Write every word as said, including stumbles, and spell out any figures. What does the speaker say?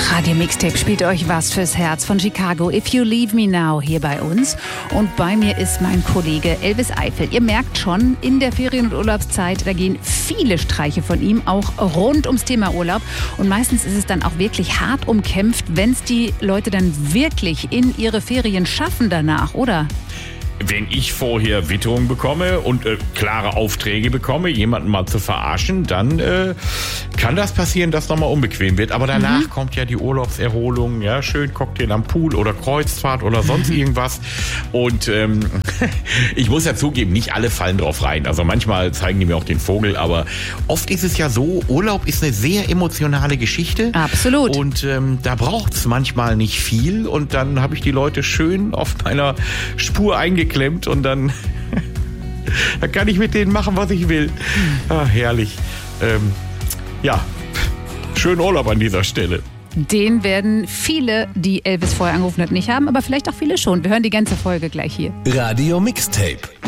Radio Mixtape spielt euch was fürs Herz von Chicago. If You Leave Me Now hier bei uns. Und bei mir ist mein Kollege Elvis Eifel. Ihr merkt schon, in der Ferien- und Urlaubszeit, da gehen viele Streiche von ihm, auch rund ums Thema Urlaub. Und meistens ist es dann auch wirklich hart umkämpft, wenn es die Leute dann wirklich in ihre Ferien schaffen danach, oder? Wenn ich vorher Witterung bekomme und äh, klare Aufträge bekomme, jemanden mal zu verarschen, dann äh, kann das passieren, dass nochmal unbequem wird. Aber danach mhm. kommt ja die Urlaubserholung, ja, schön Cocktail am Pool oder Kreuzfahrt oder sonst irgendwas. Und ähm, ich muss ja zugeben, nicht alle fallen drauf rein. Also manchmal zeigen die mir auch den Vogel, aber oft ist es ja so, Urlaub ist eine sehr emotionale Geschichte. Absolut. Und ähm, da braucht es manchmal nicht viel. Und dann habe ich die Leute schön auf meiner Spur eingeklemmt. Klemmt und dann, dann kann ich mit denen machen, was ich will. Ah, herrlich. Ähm, ja, schönen Urlaub an dieser Stelle. Den werden viele, die Elvis vorher angerufen hat, nicht haben, aber vielleicht auch viele schon. Wir hören die ganze Folge gleich hier. Radio Mixtape.